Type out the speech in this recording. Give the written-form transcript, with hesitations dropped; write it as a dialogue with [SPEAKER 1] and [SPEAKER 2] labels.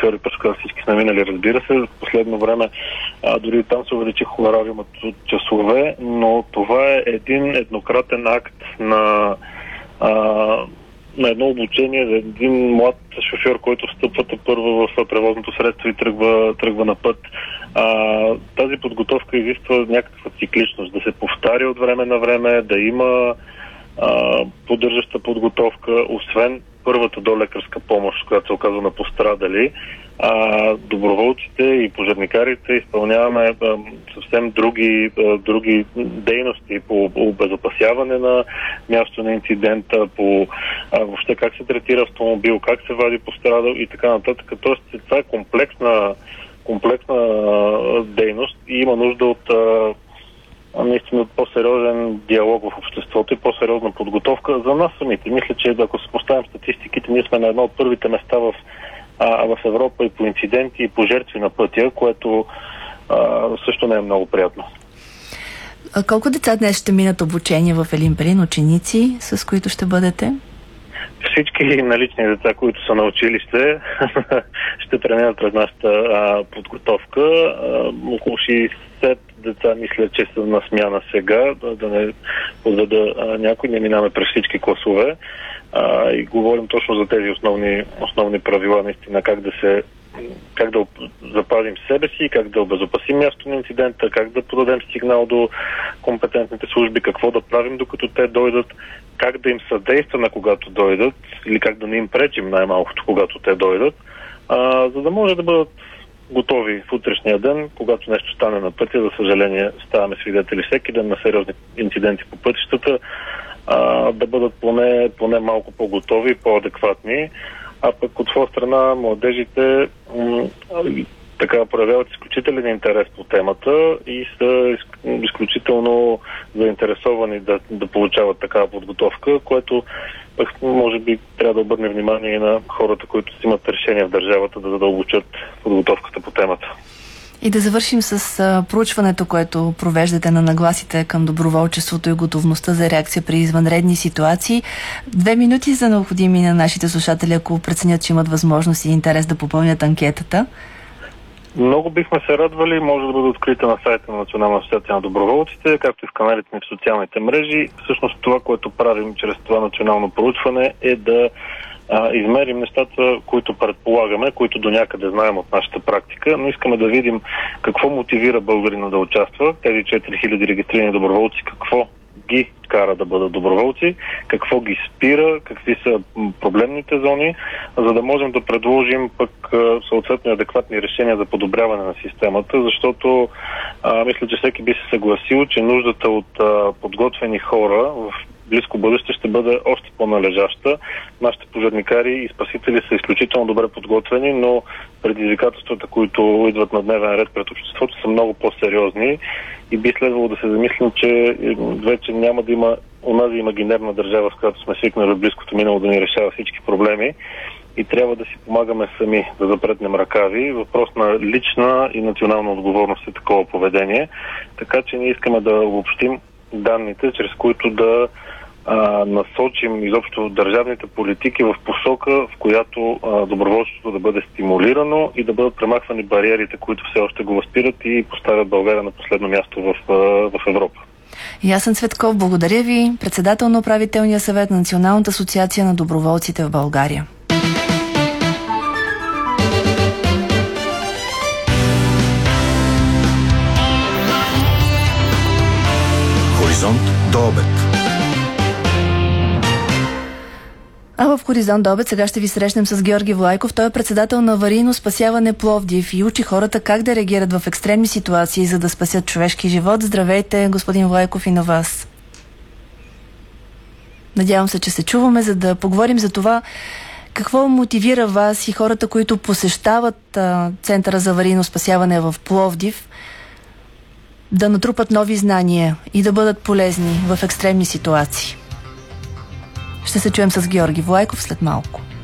[SPEAKER 1] шофьори, през която всички сме минали, разбира се. В последно време дори там се увеличи хонорариумът от часове, но това е един еднократен акт на едно обучение за един млад шофьор, който встъпва първо в превозното средство и тръгва на път. Тази подготовка изисква някаква цикличност, да се повтаря от време на време, да има поддържаща подготовка, освен първата долекарска помощ, която се оказва на пострадали. Доброволците и пожарникарите изпълняваме съвсем други дейности по обезопасяване на място на инцидента, по въобще как се третира автомобил, как се вади пострадал и така нататък. Тоест, това е комплексна дейност и има нужда от наистина по-сериозен диалог в обществото и по-сериозна подготовка за нас самите. Мисля, че ако се поставим статистиките, ние сме на едно от първите места в Европа и по инциденти, и по жертви на пътя, което също не е много приятно.
[SPEAKER 2] А колко деца днес ще минат обучение в Елин Пелин, ученици, с които ще бъдете?
[SPEAKER 1] Всички налични деца, които са на училище, ще преминат през нашата подготовка. Около 60 деца, мисля, че са на смяна сега, да не подведа някой, не минаваме през всички класове. И говорим точно за тези основни правила, наистина, как да запазим себе си, как да обезопасим място на инцидента, как да подадем сигнал до компетентните служби, какво да правим докато те дойдат, как да им съдействаме когато дойдат или как да не им пречим най-малкото когато те дойдат, за да може да бъдат готови в утрешния ден, когато нещо стане на пътя. За съжаление, ставаме свидетели всеки ден на сериозни инциденти по пътищата, да бъдат поне малко по-готови и по-адекватни. А пък от своя страна младежите така проявяват изключителен интерес по темата и са изключително заинтересовани да получават такава подготовка, което може би трябва да обърне внимание и на хората, които си имат решение в държавата да задълбочат подготовката по темата.
[SPEAKER 2] И да завършим с проучването, което провеждате на нагласите към доброволчеството и готовността за реакция при извънредни ситуации. 2 минути са необходими на нашите слушатели, ако преценят, че имат възможност и интерес да попълнят анкетата.
[SPEAKER 1] Много бихме се радвали, може да бъде открита на сайта на Национална асоциация на доброволците, както и в каналите ни в социалните мрежи. Всъщност това, което правим чрез това национално проучване, е да измерим нещата, които предполагаме, които до някъде знаем от нашата практика, но искаме да видим какво мотивира българина да участва, тези 4000 регистрирани доброволци, какво ги кара да бъдат доброволци, какво ги спира, какви са проблемните зони, за да можем да предложим пък съответно адекватни решения за подобряване на системата, защото мисля, че всеки би се съгласил, че нуждата от подготвени хора в близко бъдеще ще бъде още по-належаща. Нашите пожарникари и спасители са изключително добре подготвени, но предизвикателствата, които идват на дневен ред пред обществото, са много по-сериозни и би следвало да се замислим, че вече няма да има онази имагинерна държава, с която сме свикнали от близкото минало да ни решава всички проблеми и трябва да си помагаме сами да запретнем ръкави. Въпрос на лична и национална отговорност е такова поведение. Така че ние искаме да обобщим данните, чрез които да насочим изобщо държавните политики в посока, в която доброволчеството да бъде стимулирано и да бъдат премахвани бариерите, които все още го възпират и поставят България на последно място в Европа.
[SPEAKER 2] Ясен Цветков, благодаря ви, председател на управителния съвет на Националната асоциация на доброволците в България.
[SPEAKER 3] Хоризонт до обед.
[SPEAKER 2] А в Хоризонт до обед сега ще ви срещнем с Георги Влайков. Той е председател на аварийно спасяване Пловдив и учи хората как да реагират в екстремни ситуации, за да спасят човешки живот. Здравейте, господин Влайков, и на вас. Надявам се, че се чуваме, за да поговорим за това какво мотивира вас и хората, които посещават Центъра за аварийно спасяване в Пловдив, да натрупат нови знания и да бъдат полезни в екстремни ситуации. Ще се чуем с Георги Влайков след малко.